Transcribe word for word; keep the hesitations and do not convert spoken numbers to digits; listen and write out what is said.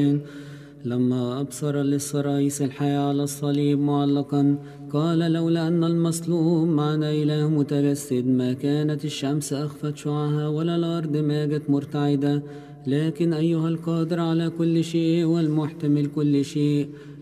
لما أبصر للصرايس الحياة على الصليب معلقا قال: لولا أن المصلوب معنا إله متجسد ما كانت الشمس أخفت شعاعها ولا الأرض ماجت مرتعدة. لكن أيها القادر على كل شيء والمحتمل كل شيء،